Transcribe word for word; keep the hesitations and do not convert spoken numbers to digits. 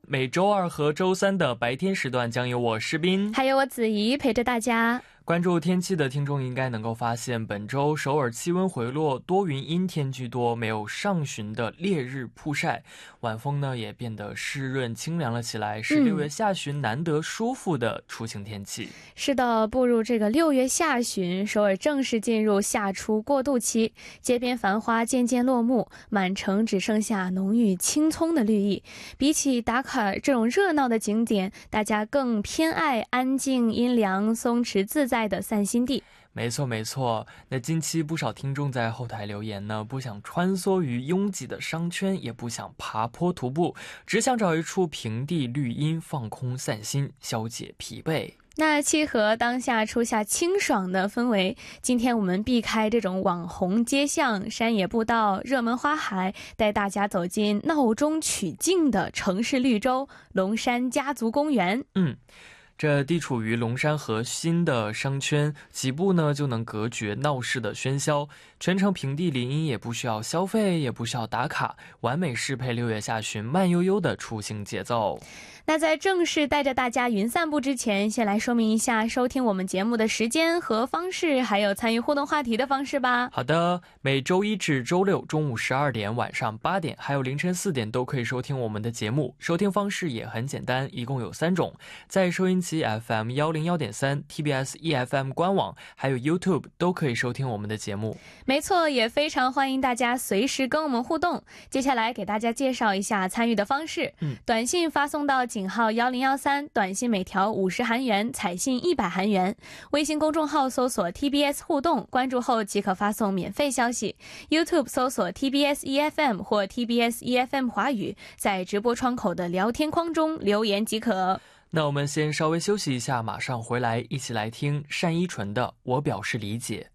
每周二和周三的白天时段将由我诗斌还有我子怡陪着大家。 关注天气的听众应该能够发现，本周首尔气温回落，多云阴天居多，没有上旬的烈日曝晒，晚风呢也变得湿润清凉了起来，是六月下旬难得舒服的出晴天气。 是的，步入这个六月下旬，首尔正式进入夏初过渡期，街边繁花渐渐落幕，满城只剩下浓郁青葱的绿意。比起打卡这种热闹的景点，大家更偏爱安静阴凉松弛自在的散心地。 没错没错，那近期不少听众在后台留言呢，不想穿梭于拥挤的商圈，也不想爬坡徒步，只想找一处平地绿荫放空散心，消解疲惫。 那契合当下初夏清爽的氛围，今天我们避开这种网红街巷、山野步道、热门花海，带大家走进闹中取静的城市绿洲龙山家族公园。 嗯。这地处于龙山核心的商圈，几步呢就能隔绝闹市的喧嚣，全程平地林荫，也不需要消费，也不需要打卡，完美适配六月下旬慢悠悠的出行节奏。 那在正式带着大家云散步之前，先来说明一下收听我们节目的时间和方式，还有参与互动话题的方式吧。 好的，每周一至周六中午十二点、晚上八点还有凌晨四点都可以收听我们的节目。收听方式也很简单，一共有三种，在收音机 F M 一零一点三、T B S E F M 官网还有 YouTube 都可以收听我们的节目。 没错，也非常欢迎大家随时跟我们互动。接下来给大家介绍一下参与的方式。嗯，短信发送到井号一零一三，短信每条五十韩元，彩信一百韩元。微信公众号搜索 T B S 互动，关注后即可发送免费消息。YouTube 搜索 T B S E F M 或 T B S E F M 华语，在直播窗口的聊天框中留言即可。 那我们先稍微休息一下，马上回来一起来听单依纯的《我表示理解》。